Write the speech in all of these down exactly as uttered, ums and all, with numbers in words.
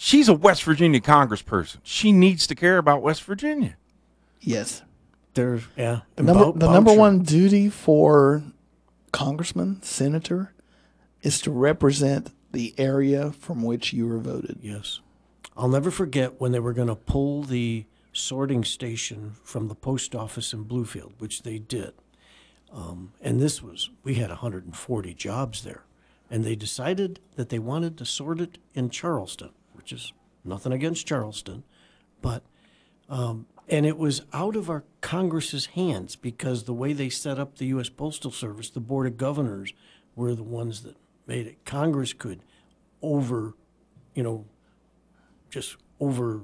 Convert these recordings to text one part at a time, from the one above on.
She's a West Virginia congressperson. She needs to care about West Virginia. Yes. There's yeah. The number, Bou- the number Boucher. one duty for congressman, senator, is to represent the area from which you were voted. Yes. I'll never forget when they were going to pull the sorting station from the post office in Bluefield, which they did. Um, and this was, we had one hundred forty jobs there. And they decided that they wanted to sort it in Charleston, which is nothing against Charleston. But, um, and it was out of our Congress's hands because the way they set up the U S Postal Service, the Board of Governors were the ones that made it. Congress could over, you know, just over,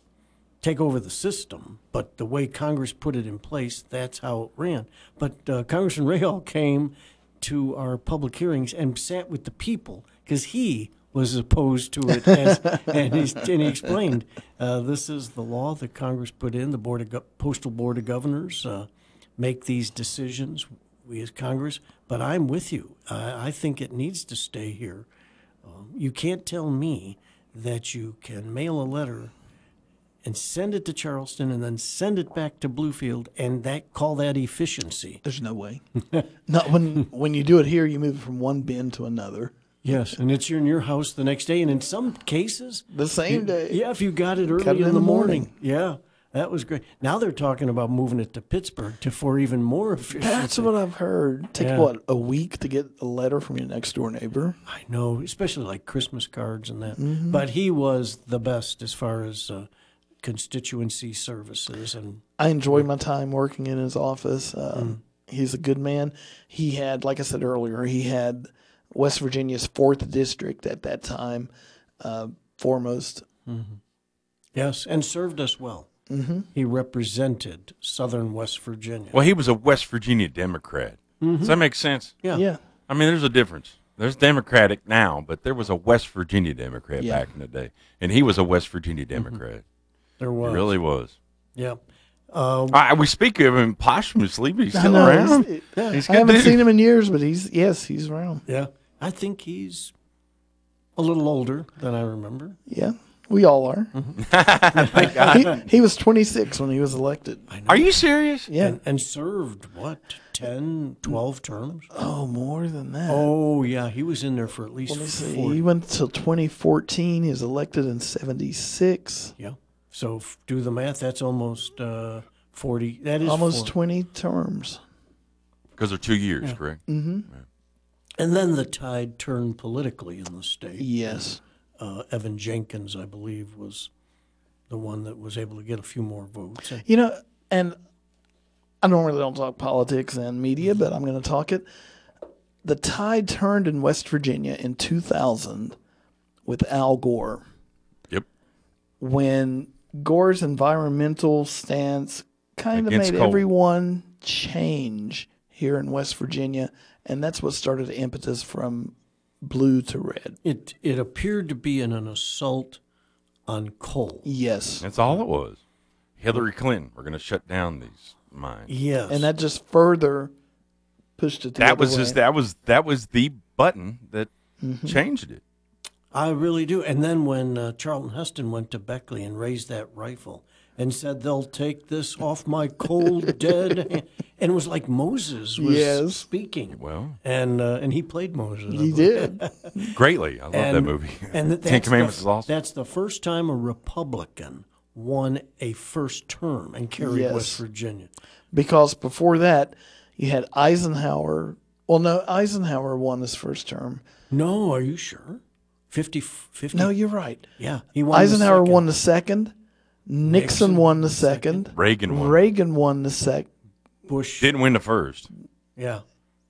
take over the system. But the way Congress put it in place, that's how it ran. But uh, Congressman Rahal came to our public hearings and sat with the people because he was opposed to it. As, and, he, and he explained, uh, this is the law that Congress put in. The Board of Go- Postal Board of Governors uh, make these decisions, we as Congress. But I'm with you. I, I think it needs to stay here. Um, you can't tell me that you can mail a letter and send it to Charleston and then send it back to Bluefield and that call that efficiency. There's no way. Not when when you do it here, you move from one bin to another. Yes, and it's in your house the next day, and in some cases, The same day. yeah, if you got it early Got it in, the morning. Yeah, that was great. Now they're talking about moving it to Pittsburgh to for even more efficiency. That's what I've heard. Take Yeah. what, a week to get a letter from your next door neighbor? I know, especially like Christmas cards and that. Mm-hmm. But he was the best as far as uh, constituency services and I enjoy my time working in his office. Um, He's a good man. He had, like I said earlier, he had West Virginia's fourth district at that time uh, foremost. yes, and served us well. Mm-hmm. He represented Southern West Virginia. Well, he was a West Virginia Democrat. Does that make sense? Yeah. Yeah. I mean, there's a difference. There's Democratic now, but there was a West Virginia Democrat Yeah. back in the day, and he was a West Virginia Democrat. There He was. really was. Yeah. Uh, I, we speak of him posthumously, but he's I still know. around. He's- He's I good haven't dude. seen him in years, but he's, yes, he's around. yeah. I think he's a little older than I remember. Yeah. We all are. Mm-hmm. he, he was twenty-six when he was elected. Are you serious? Yeah. And, and served, what, ten, twelve terms? Oh, more than that. Oh, yeah. He was in there for at least Let me see. four. He went till twenty fourteen. He was elected in seventy-six. Yeah. So f- do the math. That's almost uh, forty. That is Almost four. twenty terms. Because they're two years, correct? Mm-hmm. And then the tide turned politically in the state. Yes. Uh, Evan Jenkins, I believe, was the one that was able to get a few more votes. And You know, and I normally don't talk politics and media, but I'm going to talk it. The tide turned in West Virginia in two thousand with Al Gore Yep. when Gore's environmental stance kind of Against made coal. everyone change here in West Virginia, and that's what started the impetus from blue to red. It it appeared to be an, an assault on coal. Yes. That's all it was. Hillary Clinton, we're going to shut down these mines. Yes. And that just further pushed it the That other was way. just that was that was the button that Mm-hmm. changed it. I really do. And then when uh, Charlton Heston went to Beckley and raised that rifle and said, they'll take this off my cold, dead hand. And it was like Moses was Yes. speaking. Well, And uh, and he played Moses. He did. greatly. I love that And- movie. And that, Ten that's Commandments the, is awesome. That's the first time a Republican won a first term and carried Yes. West Virginia. Because before that, you had Eisenhower. Well, no, Eisenhower won his first term. No, are you sure? fifty, fifty? No, you're right. Yeah, he won. Eisenhower the second. won the second. Nixon, Nixon won the second. Reagan won. Reagan won the second. Bush. Didn't win the first. Yeah.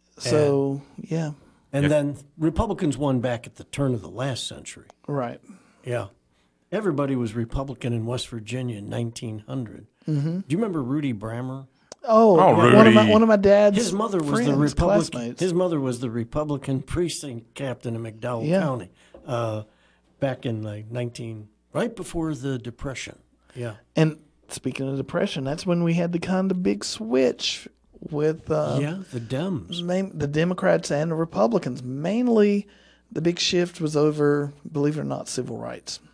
So, yeah, And Yep. then Republicans won back at the turn of the last century. right. Yeah. Everybody was Republican in West Virginia in nineteen hundred. Mm-hmm. Do you remember Rudy Brammer? Oh, Oh, one of my Rudy. one of my dad's His mother was friends, the Republican. classmates. His mother was the Republican precinct captain in McDowell Yeah. County, uh, back in like nineteen, right before the Depression. Yeah, And speaking of depression, that's when we had the kind of big switch with uh, yeah, the Dems. main, the Democrats and the Republicans. Mainly, the big shift was over, believe it or not, civil rights.